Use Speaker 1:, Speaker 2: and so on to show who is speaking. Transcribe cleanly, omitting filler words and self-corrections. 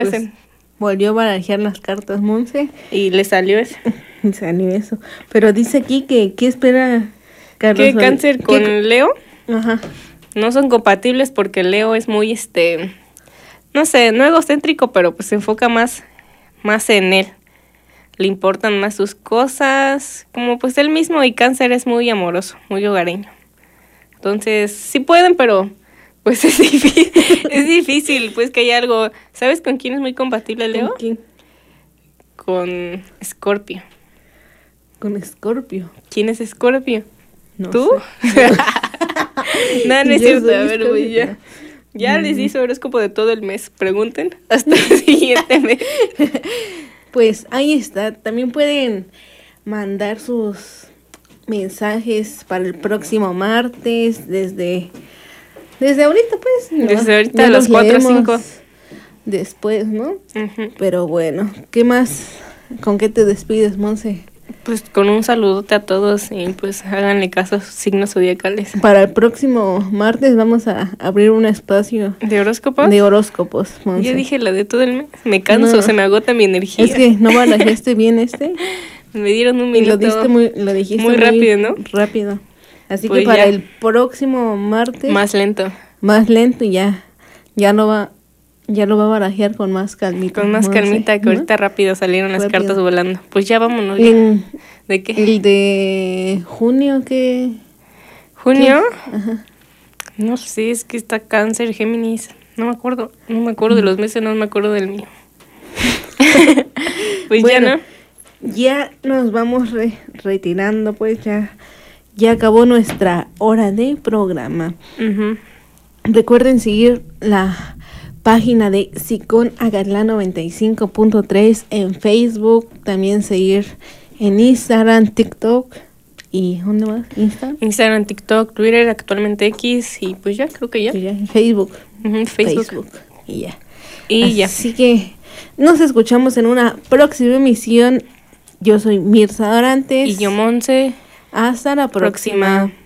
Speaker 1: Pues, volvió a barajear las cartas Monse.
Speaker 2: Y le salió eso.
Speaker 1: Y salió eso. Pero dice aquí que, ¿qué espera Carlos?
Speaker 2: ¿Qué cáncer con Leo?
Speaker 1: Ajá.
Speaker 2: No son compatibles porque Leo es muy, no sé, no egocéntrico, pero pues se enfoca más en él. Le importan más sus cosas, como pues él mismo, y Cáncer es muy amoroso, muy hogareño. Entonces, sí pueden, pero pues es difícil, es difícil, pues que haya algo. ¿Sabes con quién es muy compatible Leo?
Speaker 1: ¿Con quién?
Speaker 2: Con Escorpio.
Speaker 1: Con Escorpio.
Speaker 2: ¿Quién es Escorpio?
Speaker 1: No
Speaker 2: ¿Tú?
Speaker 1: sé.
Speaker 2: No, no es
Speaker 1: Yo
Speaker 2: cierto.
Speaker 1: soy
Speaker 2: A ver, güey,
Speaker 1: Escorpio.
Speaker 2: ya les hice horóscopo de todo el mes. Pregunten hasta el siguiente mes.
Speaker 1: Pues ahí está. También pueden mandar sus mensajes para el próximo martes desde ahorita, pues. ¿no?
Speaker 2: Desde ahorita
Speaker 1: Ya
Speaker 2: a las
Speaker 1: los
Speaker 2: 4 o
Speaker 1: leemos
Speaker 2: 5.
Speaker 1: después, ¿no?
Speaker 2: Ujú.
Speaker 1: Pero bueno, ¿qué más? ¿Con qué te despides, Monse?
Speaker 2: Pues con un saludote a todos y pues háganle caso a sus signos zodiacales.
Speaker 1: Para el próximo martes vamos a abrir un espacio
Speaker 2: ¿De horóscopos?
Speaker 1: de horóscopos, Monse.
Speaker 2: Yo dije la de todo el mes. Me canso,
Speaker 1: No.
Speaker 2: se me agota mi energía.
Speaker 1: Es que no barajaste bien
Speaker 2: Me dieron un
Speaker 1: y
Speaker 2: minuto.
Speaker 1: lo dijiste
Speaker 2: muy rápido, ¿no?
Speaker 1: Rápido. Así
Speaker 2: Pues
Speaker 1: que para
Speaker 2: ya.
Speaker 1: el próximo martes
Speaker 2: Más lento.
Speaker 1: más lento y ya lo va a barajear con más calmita.
Speaker 2: Con más
Speaker 1: Monse,
Speaker 2: calmita, que
Speaker 1: ¿no?
Speaker 2: ahorita rápido salieron las
Speaker 1: Rápido.
Speaker 2: cartas volando. Pues ya vámonos. ya. ¿De qué?
Speaker 1: El de junio, ¿qué?
Speaker 2: ¿Junio?
Speaker 1: Ajá.
Speaker 2: No sé, es que está Cáncer, Géminis. No me acuerdo de los meses, no me acuerdo del mío. Pues
Speaker 1: Bueno,
Speaker 2: ya, ¿no?
Speaker 1: Ya nos vamos retirando, pues ya acabó nuestra hora de programa.
Speaker 2: Ujú.
Speaker 1: Recuerden seguir la página de Sicón Agatlán 95.3 en Facebook, también seguir en Instagram, TikTok y ¿dónde más?
Speaker 2: Instagram, TikTok, Twitter, actualmente X y pues ya, creo que ya.
Speaker 1: Y ya en Facebook.
Speaker 2: Ujú, Facebook.
Speaker 1: Y ya.
Speaker 2: Y ya.
Speaker 1: Así que nos escuchamos en una próxima emisión. Yo soy Mirza Dorantes.
Speaker 2: Y yo, Monse.
Speaker 1: Hasta la próxima.